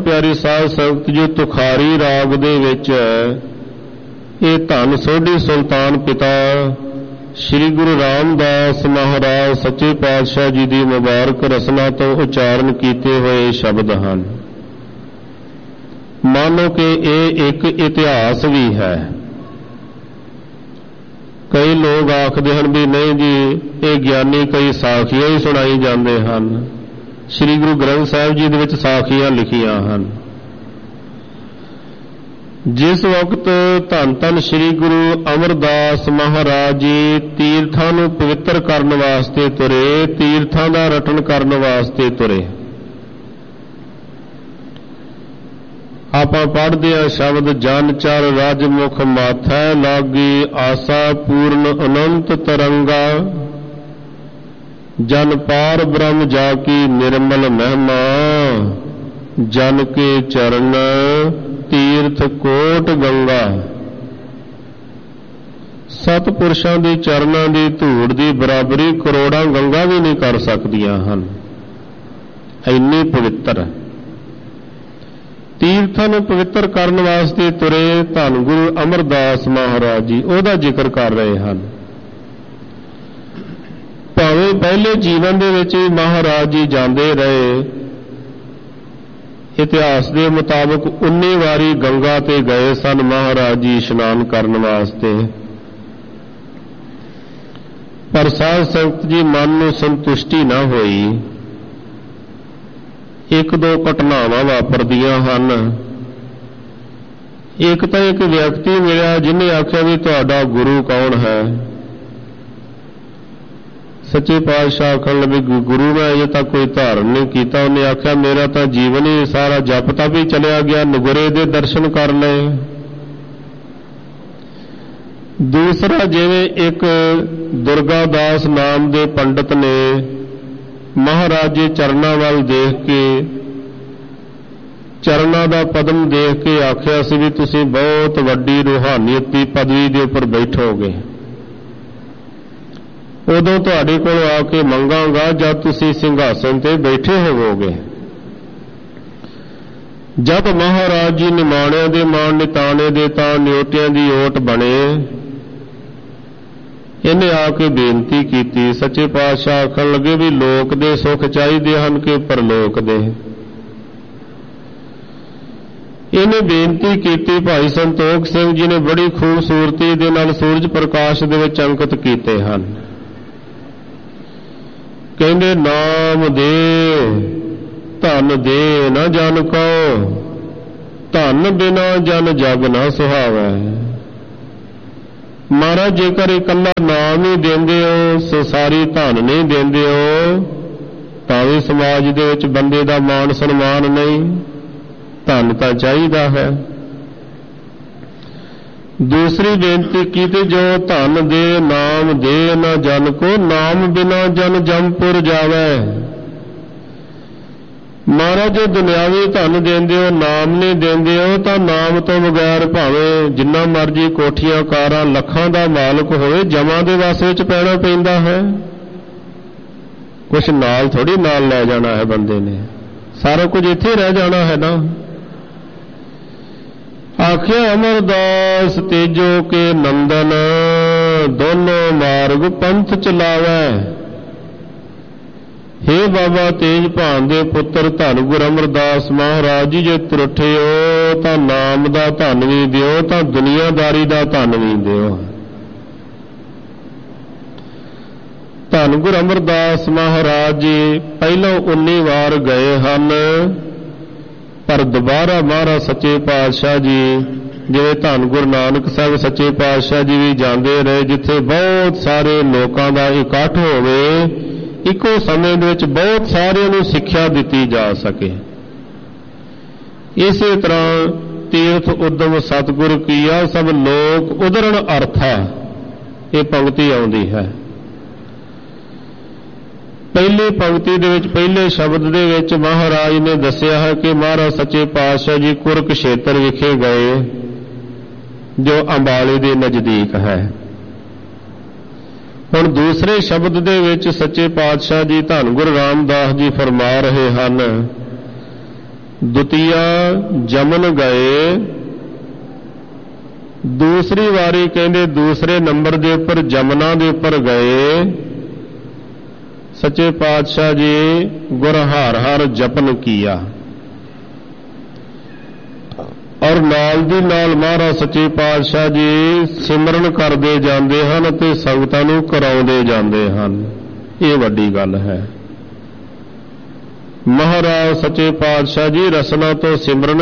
ਪਿਆਰੀ ਸਾਧ ਸੰਗਤ ਜੀ, ਤੁਖਾਰੀ ਰਾਗ ਦੇ ਵਿੱਚ ਇਹ ਧੰਨ ਸੋਢੀ ਸੁਲਤਾਨ ਪਿਤਾ ਸ੍ਰੀ ਗੁਰੂ ਰਾਮਦਾਸ ਮਹਾਰਾਜ ਸੱਚੇ ਪਾਤਸ਼ਾਹ ਜੀ ਦੀ ਮੁਬਾਰਕ ਰਸਨਾ ਤੋਂ ਉਚਾਰਨ ਕੀਤੇ ਹੋਏ ਸ਼ਬਦ ਹਨ। ਮਾਨੋ ਕਿ ਇਹ ਇੱਕ ਇਤਿਹਾਸ ਵੀ ਹੈ। ਕਈ ਲੋਕ ਆਖਦੇ ਹਨ ਵੀ ਨਹੀਂ ਜੀ, ਇਹ ਗਿਆਨੀ ਕਈ ਸਾਖੀਆਂ ਹੀ ਸੁਣਾਈ ਜਾਂਦੇ ਹਨ। ਸ੍ਰੀ ਗੁਰੂ ਗ੍ਰੰਥ ਸਾਹਿਬ ਜੀ ਦੇ ਵਿੱਚ ਸਾਖੀਆਂ ਲਿਖੀਆਂ ਹਨ। ਜਿਸ ਵਕਤ ਧੰਨ ਧੰਨ ਸ੍ਰੀ ਗੁਰੂ ਅਮਰਦਾਸ ਮਹਾਰਾਜ ਜੀ ਤੀਰਥਾਂ ਨੂੰ ਪਵਿੱਤਰ ਕਰਨ ਵਾਸਤੇ ਤੁਰੇ, ਤੀਰਥਾਂ ਦਾ ਰਟਨ ਕਰਨ ਵਾਸਤੇ ਤੁਰੇ, ਆਪਾਂ ਪੜ੍ਹਦੇ ਹਾਂ ਸ਼ਬਦ ਜਨ ਚਰ ਰਾਜਮੁਖ ਮਾਥੈ ਲਾਗੀ ਆਸਾ ਪੂਰਨ ਅਨੰਤ ਤਰੰਗਾ ਜਨ ਪਾਰ ਬ੍ਰਹਮ ਜਾ ਕੀ ਨਿਰਮਲ ਮਹਿਮਾ ਜਨ ਕੇ ਚਰਨ ਤੀਰਥ ਕੋਟ ਗੰਗਾ। ਸਤਿਪੁਰਸ਼ਾਂ ਦੇ ਚਰਨਾਂ ਦੀ ਧੂੜ ਦੀ ਬਰਾਬਰੀ ਕਰੋੜਾਂ ਗੰਗਾ ਵੀ ਨਹੀਂ ਕਰ ਸਕਦੀਆਂ ਹਨ, ਇੰਨੀ ਪਵਿੱਤਰ। ਤੀਰਥਾਂ ਨੂੰ ਪਵਿੱਤਰ ਕਰਨ ਵਾਸਤੇ ਤੁਰੇ ਧੰਨ ਗੁਰੂ ਅਮਰਦਾਸ ਮਹਾਰਾਜ ਜੀ, ਉਹਦਾ ਜ਼ਿਕਰ ਕਰ ਰਹੇ ਹਨ। ਭਾਵੇਂ ਪਹਿਲੇ ਜੀਵਨ ਦੇ ਵਿੱਚ ਮਹਾਰਾਜ ਜੀ ਜਾਂਦੇ ਰਹੇ, ਇਤਿਹਾਸ ਦੇ ਮੁਤਾਬਕ 19 ਵਾਰੀ ਗੰਗਾ ਤੇ ਗਏ ਸਨ ਮਹਾਰਾਜ ਜੀ ਇਸ਼ਨਾਨ ਕਰਨ ਵਾਸਤੇ, ਪਰ ਸਾਧ ਸੰਗਤ ਜੀ ਮਨ ਨੂੰ ਸੰਤੁਸ਼ਟੀ ਨਾ ਹੋਈ। ਇੱਕ ਦੋ ਘਟਨਾਵਾਂ ਵਾਪਰਦੀਆਂ ਹਨ। ਇੱਕ ਤਾਂ ਇੱਕ ਵਿਅਕਤੀ ਮਿਲਿਆ ਜਿਹਨੇ ਆਖਿਆ ਵੀ ਤੁਹਾਡਾ ਗੁਰੂ ਕੌਣ ਹੈ। ਸੱਚੇ ਪਾਤਸ਼ਾਹ ਆਖਣ ਲੱਗੇ ਗੁਰੂ ਮੈਂ ਅਜੇ ਤੱਕ ਕੋਈ ਧਾਰਨ ਨਹੀਂ ਕੀਤਾ। ਉਹਨੇ ਆਖਿਆ ਮੇਰਾ ਤਾਂ ਜੀਵਨ ਹੀ ਸਾਰਾ ਜਪ ਤਪ ਹੀ ਚਲਿਆ ਗਿਆ, ਨੁਗਰੇ ਦੇ ਦਰਸ਼ਨ ਕਰ ਲਏ। ਦੂਸਰਾ, ਜਿਵੇਂ ਇੱਕ ਦੁਰਗਾ ਦਾਸ ਨਾਮ ਦੇ ਪੰਡਤ ਨੇ ਮਹਾਰਾਜ ਜੀ ਚਰਨਾਂ ਵੱਲ ਦੇਖ ਕੇ, ਚਰਨਾਂ ਦਾ ਪਦਮ ਦੇਖ ਕੇ ਆਖਿਆ ਸੀ ਵੀ ਤੁਸੀਂ ਬਹੁਤ ਵੱਡੀ ਰੂਹਾਨੀਅਤ ਦੀ ਪਦਵੀ ਦੇ ਉੱਪਰ ਬੈਠੋਗੇ, ਉਦੋਂ ਤੁਹਾਡੇ ਕੋਲ ਆ ਕੇ ਮੰਗਾਂਗਾ ਜਦ ਤੁਸੀਂ ਸਿੰਘਾਸਨ ਤੇ ਬੈਠੇ ਹੋਵੋਗੇ। ਜਦ ਮਹਾਰਾਜ ਜੀ ਨਿਮਾਣਿਆਂ ਦੇ ਮਾਣ, ਨਿਤਾਣੇ ਦੇ ਤਾਂ, ਨਿਉਟਿਆਂ ਦੀ ਓਟ ਬਣੇ, ਇਹਨੇ ਆ ਕੇ ਬੇਨਤੀ ਕੀਤੀ। ਸੱਚੇ ਪਾਤਸ਼ਾਹ ਆਖਣ ਲੱਗੇ ਵੀ ਲੋਕ ਦੇ ਸੁੱਖ ਚਾਹੀਦੇ ਹਨ ਕਿ ਪਰਲੋਕ ਦੇ। ਇਹਨੇ ਬੇਨਤੀ ਕੀਤੀ। ਭਾਈ ਸੰਤੋਖ ਸਿੰਘ ਜੀ ਨੇ ਬੜੀ ਖੂਬਸੂਰਤੀ ਦੇ ਨਾਲ ਸੂਰਜ ਪ੍ਰਕਾਸ਼ ਦੇ ਵਿੱਚ ਅੰਕਿਤ ਕੀਤੇ ਹਨ। ਕਹਿੰਦੇ ਨਾਮ ਦੇ ਧਨ ਦੇ ਨਾ ਜਨ ਕਉ, ਧਨ ਬਿਨਾ ਜਨ ਜਗ ਨਾ ਸੁਹਾਵੈ। ਮਹਾਰਾਜ ਜੇਕਰ ਇਕੱਲਾ ਨਾਮ ਹੀ ਦਿੰਦੇ ਹੋ, ਸੋ ਸਾਰੀ ਧਨ ਨਹੀਂ ਦਿੰਦੇ ਹੋ, ਤਾਂ ਵੀ ਸਮਾਜ ਦੇ ਵਿੱਚ ਬੰਦੇ ਦਾ ਮਾਣ ਸਨਮਾਨ ਨਹੀਂ। ਧਨ ਤਾਂ ਚਾਹੀਦਾ ਹੈ। ਦੂਸਰੀ ਬੇਨਤੀ ਕੀਤੀ, ਜੋ ਧਨ ਦੇ ਨਾਮ ਦੇ ਨਾ ਜਨ ਕੋ, ਨਾਮ ਬਿਨਾ ਜਨ ਜੰਮਪੁਰ ਜਾਵੈ। ਮਹਾਰਾਜ ਜੋ ਦੁਨਿਆਵੀ ਧਨ ਦਿੰਦੇ ਹੋ, ਨਾਮ ਨਹੀਂ ਦਿੰਦੇ ਹੋ, ਤਾਂ ਨਾਮ ਤੋਂ ਬਗੈਰ ਭਾਵੇਂ ਜਿੰਨਾ ਮਰਜੀ ਕੋਠੀਆਂ ਕਾਰਾਂ ਲੱਖਾਂ ਦਾ ਮਾਲਕ ਹੋਵੇ, ਜਮਾਂ ਦੇ ਵਾਸ ਵਿੱਚ ਪੈਣਾ ਪੈਂਦਾ ਹੈ। ਕੁਛ ਨਾਲ ਥੋੜੀ ਨਾਲ ਲੈ ਜਾਣਾ ਹੈ ਬੰਦੇ ਨੇ, ਸਾਰਾ ਕੁਝ ਇੱਥੇ ਰਹਿ ਜਾਣਾ ਹੈ ਨਾ। ਆਖਿਆ ਅਮਰਦਾਸ ਤੇਜੋ ਕੇ ਨੰਦਨ, ਦੋਨੋਂ ਮਾਰਗ ਪੰਥ ਚਲਾਵੈ। ਹੇ ਬਾਬਾ ਤੇਜ ਭਾਨ ਦੇ ਪੁੱਤਰ ਧੰਨ ਗੁਰੂ ਅਮਰਦਾਸ ਮਹਾਰਾਜ ਜੀ, ਜੇ ਤੁਰਠੇ ਹੋ ਤਾਂ ਨਾਮ ਦਾ ਧਨ ਵੀ ਦਿਓ, ਤਾਂ ਦੁਨੀਆਦਾਰੀ ਦਾ ਧਨ ਵੀ ਦਿਓ। ਧੰਨ ਗੁਰੂ ਅਮਰਦਾਸ ਮਹਾਰਾਜ ਜੀ ਪਹਿਲਾਂ 19 ਵਾਰ ਗਏ ਹਨ, ਪਰ ਦੁਬਾਰਾ ਮਹਾਰਾਜ ਸੱਚੇ ਪਾਤਸ਼ਾਹ ਜੀ, ਜਿਵੇਂ ਧੰਨ ਗੁਰੂ ਨਾਨਕ ਸਾਹਿਬ ਸੱਚੇ ਪਾਤਸ਼ਾਹ ਜੀ ਵੀ ਜਾਂਦੇ ਰਹੇ, ਜਿੱਥੇ ਬਹੁਤ ਸਾਰੇ ਲੋਕਾਂ ਦਾ ਇਕੱਠ ਹੋਵੇ, ਇੱਕੋ ਸਮੇਂ ਦੇ ਵਿੱਚ ਬਹੁਤ ਸਾਰਿਆਂ ਨੂੰ ਸਿੱਖਿਆ ਦਿੱਤੀ ਜਾ ਸਕੇ। ਇਸੇ ਤਰ੍ਹਾਂ ਤੀਰਥ ਉਦਮ ਸਤਿਗੁਰ ਕੀਆ, ਸਭ ਲੋਕ ਉਦਰਣ ਅਰਥਾ, ਇਹ ਪੰਕਤੀ ਆਉਂਦੀ ਹੈ। ਪਹਿਲੀ ਪੰਕਤੀ ਦੇ ਵਿੱਚ, ਪਹਿਲੇ ਸ਼ਬਦ ਦੇ ਵਿੱਚ ਮਹਾਰਾਜ ਨੇ ਦੱਸਿਆ ਹੈ ਕਿ ਮਹਾਰਾਜ ਸੱਚੇ ਪਾਤਸ਼ਾਹ ਜੀ ਕੁਰਕਸ਼ੇਤਰ ਵਿਖੇ ਗਏ, ਜੋ ਅੰਬਾਲੇ ਦੇ ਨਜ਼ਦੀਕ ਹੈ। ਹੁਣ ਦੂਸਰੇ ਸ਼ਬਦ ਦੇ ਵਿੱਚ ਸੱਚੇ ਪਾਤਸ਼ਾਹ ਜੀ ਧੰਨ ਗੁਰੂ ਰਾਮਦਾਸ ਜੀ ਫਰਮਾ ਰਹੇ ਹਨ ਦੁਤੀਆ ਜਮਨ ਗਏ। ਦੂਸਰੀ ਵਾਰੀ ਕਹਿੰਦੇ ਦੂਸਰੇ ਨੰਬਰ ਦੇ ਉੱਪਰ ਜਮਨਾ ਦੇ ਉੱਪਰ ਗਏ। ਸੱਚੇ ਪਾਤਸ਼ਾਹ ਜੀ ਗੁਰ ਹਰ ਹਰ ਜਪਨ ਕੀਆ। ਔਰ ਨਾਲ ਦੀ ਨਾਲ ਮਹਾਰਾਜ ਸੱਚੇ ਪਾਤਸ਼ਾਹ ਜੀ ਸਿਮਰਨ ਕਰਦੇ ਜਾਂਦੇ ਹਨ ਅਤੇ ਸੰਗਤਾਂ ਨੂੰ ਕਰਾਉਂਦੇ ਜਾਂਦੇ ਹਨ। ਇਹ ਵੱਡੀ ਗੱਲ ਹੈ। ਮਹਾਰਾਜ ਸੱਚੇ ਪਾਤਸ਼ਾਹ ਜੀ ਰਸਨਾ ਤੋਂ ਸਿਮਰਨ